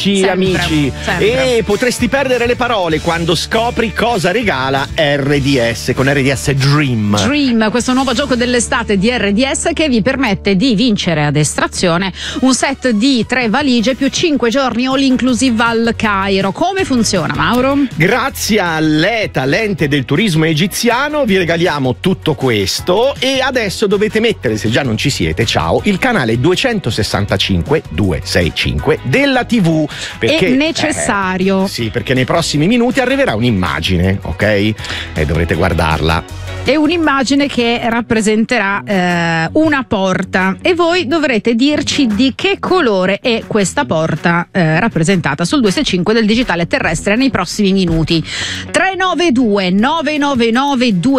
amici, sempre. E potresti perdere le parole quando scopri cosa regala RDS con RDS Dream. Dream, questo nuovo gioco dell'estate di RDS che vi permette di vincere ad estrazione un set di 3 valigie più 5 giorni all inclusive al Cairo. Come funziona, Mauro? Grazie all'ETA, l'ente del turismo egiziano, vi regaliamo tutto questo e adesso dovete mettere, se già non ci siete, ciao, il canale 265 della TV. Perché, è necessario. Sì, perché nei prossimi minuti arriverà un'immagine, ok? E dovrete guardarla. È un'immagine che rappresenterà una porta e voi dovrete dirci di che colore è questa porta rappresentata sul 265 del digitale terrestre nei prossimi minuti. 392 999